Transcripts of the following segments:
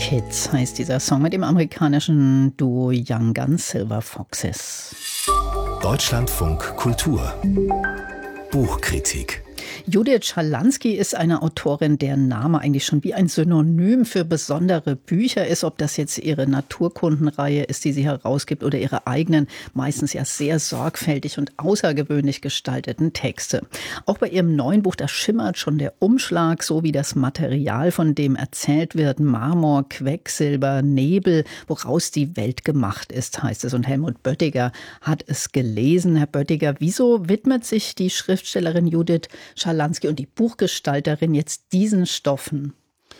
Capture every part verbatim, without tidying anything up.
Kids heißt dieser Song mit dem amerikanischen Duo Young Guns Silver Foxes. Deutschlandfunk Kultur Buchkritik. Judith Schalansky ist eine Autorin, deren Name eigentlich schon wie ein Synonym für besondere Bücher ist. Ob das jetzt ihre Naturkundenreihe ist, die sie herausgibt, oder ihre eigenen, meistens ja sehr sorgfältig und außergewöhnlich gestalteten Texte. Auch bei ihrem neuen Buch, da schimmert schon der Umschlag, so wie das Material, von dem erzählt wird. Marmor, Quecksilber, Nebel, woraus die Welt gemacht ist, heißt es. Und Helmut Böttiger hat es gelesen. Herr Böttiger, wieso widmet sich die Schriftstellerin Judith Schalansky und die Buchgestalterin jetzt diesen Stoffen?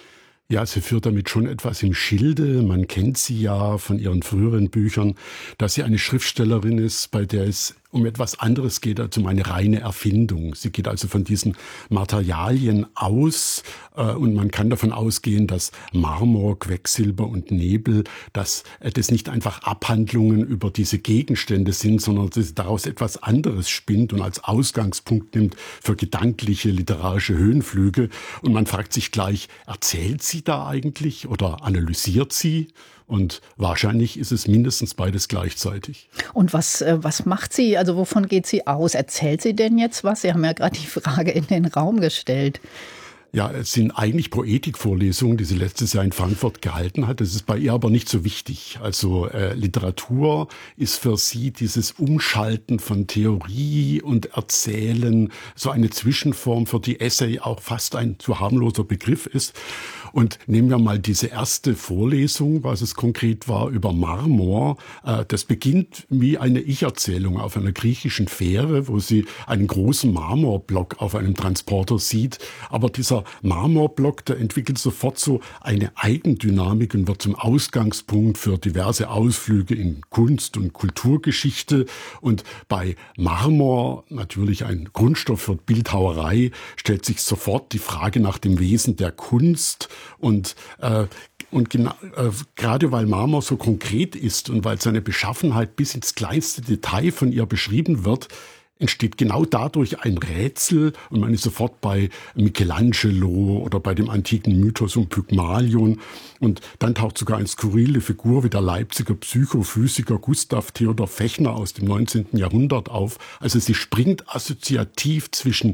Ja, sie führt damit schon etwas im Schilde. Man kennt sie ja von ihren früheren Büchern, dass sie eine Schriftstellerin ist, bei der es um etwas anderes geht als um eine reine Erfindung. Sie geht also von diesen Materialien aus äh, und man kann davon ausgehen, dass Marmor, Quecksilber und Nebel, dass äh, das nicht einfach Abhandlungen über diese Gegenstände sind, sondern dass sie daraus etwas anderes spinnt und als Ausgangspunkt nimmt für gedankliche, literarische Höhenflüge. Und man fragt sich gleich, erzählt sie da eigentlich oder analysiert sie? Und wahrscheinlich ist es mindestens beides gleichzeitig. Und was, was macht sie? Also wovon geht sie aus? Erzählt sie denn jetzt was? Sie haben ja gerade die Frage in den Raum gestellt. Ja, es sind eigentlich Poetikvorlesungen, die sie letztes Jahr in Frankfurt gehalten hat. Das ist bei ihr aber nicht so wichtig. Also äh, Literatur ist für sie dieses Umschalten von Theorie und Erzählen, so eine Zwischenform, für die Essay auch fast ein zu harmloser Begriff ist. Und nehmen wir mal diese erste Vorlesung, was es konkret war, über Marmor. Äh, das beginnt wie eine Ich-Erzählung auf einer griechischen Fähre, wo sie einen großen Marmorblock auf einem Transporter sieht. Aber dieser Marmorblock, der entwickelt sofort so eine Eigendynamik und wird zum Ausgangspunkt für diverse Ausflüge in Kunst- und Kulturgeschichte. Und bei Marmor, natürlich ein Grundstoff für Bildhauerei, stellt sich sofort die Frage nach dem Wesen der Kunst. Und äh, Und genau, äh, gerade weil Marmor so konkret ist und weil seine Beschaffenheit bis ins kleinste Detail von ihr beschrieben wird, entsteht genau dadurch ein Rätsel und man ist sofort bei Michelangelo oder bei dem antiken Mythos um Pygmalion. Und dann taucht sogar eine skurrile Figur wie der Leipziger Psychophysiker Gustav Theodor Fechner aus dem neunzehnten Jahrhundert auf. Also sie springt assoziativ zwischen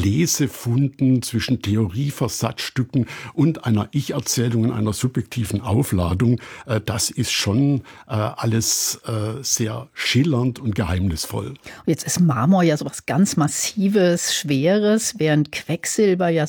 Lesefunden, zwischen Theorieversatzstücken und einer Ich-Erzählung in einer subjektiven Aufladung. Das ist schon alles sehr schillernd und geheimnisvoll. Jetzt ist Marmor ja sowas ganz Massives, Schweres, während Quecksilber ja